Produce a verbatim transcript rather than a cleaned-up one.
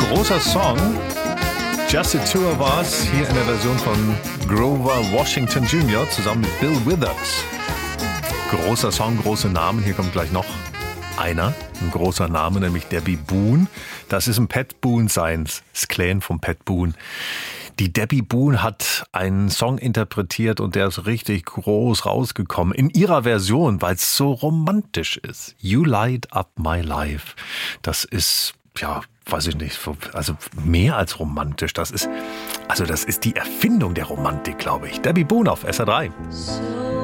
Großer Song, Just the Two of Us, hier in der Version von Grover Washington Junior zusammen mit Bill Withers. Großer Song, große Namen, hier kommt gleich noch einer, ein großer Name, nämlich Debbie Boone. Das ist ein Pat Boone sein, das Clan von Pat Boone. Die Debbie Boone hat einen Song interpretiert und der ist richtig groß rausgekommen. In ihrer Version, weil es so romantisch ist. You Light Up My Life. Das ist, ja, weiß ich nicht, also mehr als romantisch. Das ist, also das ist die Erfindung der Romantik, glaube ich. Debbie Boone auf S R drei.